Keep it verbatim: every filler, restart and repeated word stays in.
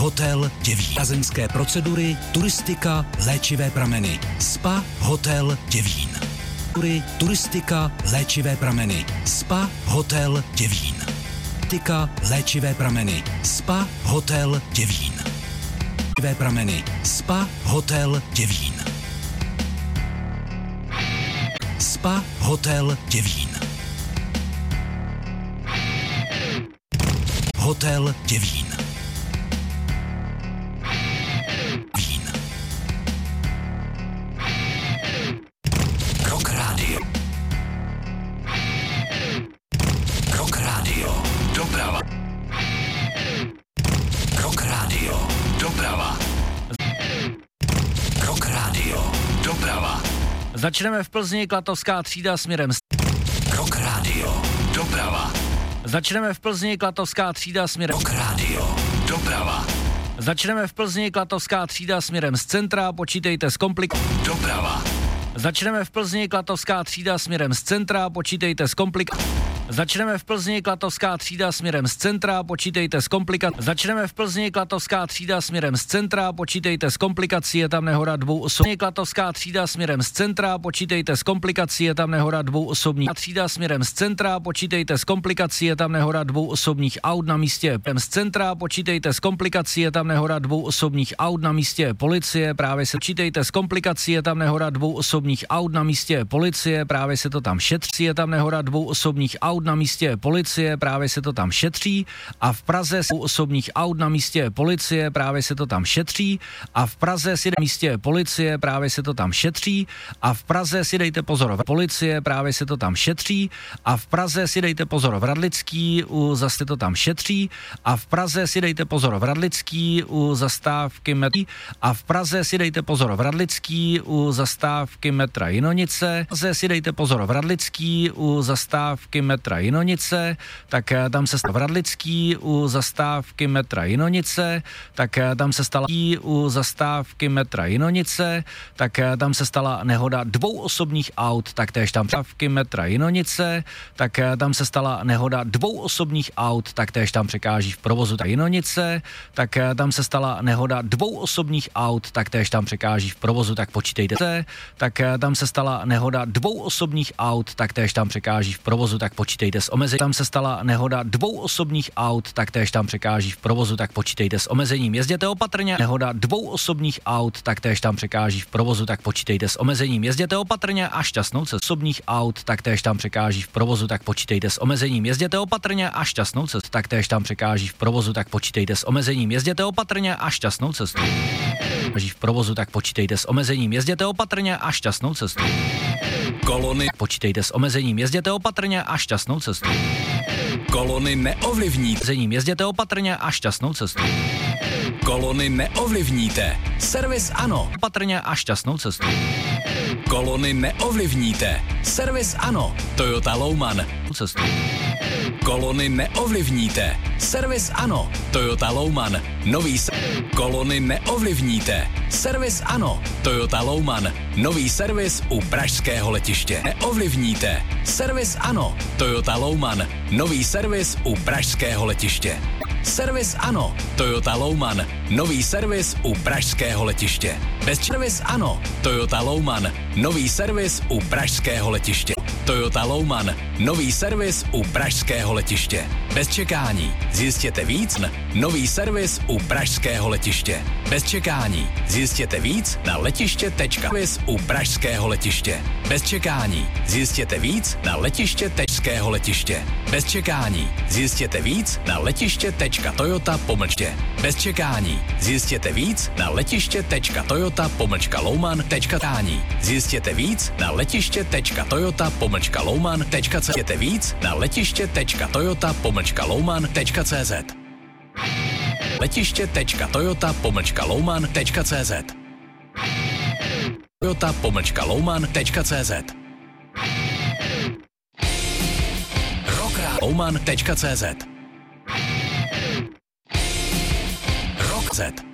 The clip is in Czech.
Hotel Děvín. Lázeňské procedury, turistika, léčivé prameny. Spa Hotel Děvín. Turistika, léčivé prameny. Spa Hotel Děvín. Turistika, léčivé prameny. Spa Hotel Děvín. Léčivé prameny. Spa Hotel Děvín. Spa Hotel Děvín. Hotel Děvín. Vín. Rock Radio. Rock Radio. Doprava. Rock Radio. Doprava. Rock Radio. Doprava. Začneme v Plzni, Klatovská třída směrem. Rock Radio. Doprava. Začneme v Plzni, Klatovská třída směrem. Rock Radio. Doprava. Začneme v Plzni, Klatovská třída směrem z centra, počítejte s komplik... Doprava. Začneme v Plzni, Klatovská třída směrem z centra, počítejte s komplik... Začneme v Plzni, Klatovská třída směrem z centra, počítejte s komplikací. Začneme v Plzni, Klatovská třída směrem z centra, počítejte s komplikací, je tam nehoda dvouosobní. Klatovská třída směrem z centra, počítejte s komplikací, je tam nehoda dvouosobní. Třída směrem z centra, počítejte s komplikací, je tam nehoda dvouosobních aut na místě. Z centra, počítejte s komplikací, je tam nehoda dvouosobních aut na místě policie, právě se počítejte s komplikací, je tam nehoda dvouosobních aut na místě policie, právě se to tam šetří, je tam nehoda dvouosobních aut na místě policie, právě se to tam šetří a v Praze jsou osobních aut na místě policie, právě se to tam šetří a v Praze si na místě policie, právě se to tam šetří a v Praze si dejte pozor, policie, právě se to tam šetří a v Praze si dejte pozor, v Radlický u zase to tam šetří a v Praze si dejte pozor, v Radlický u zastávky metra a v Praze si dejte pozor, v Radlický u zastávky metra Jinonice, v Praze si dejte pozor, v Radlický u zastávky metra Jinonice, tak tam se stala v Radlický u zastávky metra Jinonice, tak tam se stala u zastávky metra Jinonice, tak tam se stala nehoda dvou osobních aut, tak též tam zastávky metra Jinonice, tak tam se stala nehoda dvou osobních aut, tak též tam překáží v provozu ta Jinonice, tak tam se stala nehoda dvou osobních aut, tak též tam překáží v provozu, tak počítejte se, tak tam se stala nehoda dvou osobních aut, tak též tam překáží v provozu, tak počítejte s omezením. Tam se stala nehoda dvou osobních aut, tak též tam překáží v provozu, tak počítejte s omezením. Jezděte opatrně. Nehoda dvou osobních aut, tak též tam překáží v provozu, tak počítejte s omezením. Jezděte opatrně a šťastnou cestu. Osobních aut, tak též tam překáží v provozu, tak počítejte s omezením. Jezděte opatrně a šťastnou cestu. Tak též tam překáží v provozu, tak počítejte s omezením. Jezděte opatrně a šťastnou cestu. V provozu, tak počítejte s omezením. Jezděte opatrně a šťastnou cestu. Kolony. Počítejte s omezením. Jezděte opatrně a šťastnou cestu. Kolony neovlivní. Omezením. Jezděte opatrně a šťastnou cestu. Kolony neovlivníte. Servis ano. Opatrně a šťastnou cestu. Kolony neovlivníte. Servis ano. Toyota Louman. Cestu. Kolony neovlivníte. Servis ano. Toyota Louman. Nový se... Kolony neovlivníte. Servis ano. Toyota Louman. Nový servis u pražského letiště. Neovlivníte. Servis ano. Toyota Louman. Nový servis u pražského letiště. Servis ano. Toyota Louman. Nový servis u pražského letiště. Bez servis ano. Toyota Louman. Nový servis u pražského letiště. Toyota Louman. Nový servis u pražského letiště. Bez čekání. Zjistěte víc. Nový servis u pražského letiště. Bez čekání. Zjistěte víc na letiště tečka servis u pražského letiště. Bez čekání. Zjistěte víc na letiště tečského letiště. Bez čekání. Zjistěte víc na letiště tečka Toyota pomlčtě. Bez čekání. Zjistěte víc na letiště tečka Toyota pomlčka Louman tečka tání. Zjistěte víc na letiště tečka Toyota pomlčka Louman tečka cz. Zjistěte víc na letiště tečka Toyota pomlčka Louman tečka cz. Letiště tečka Toyota pomlčka Louman tečka cz. Toyota pomlčka Louman tečka cz. Louman tečka cz. Rock Z.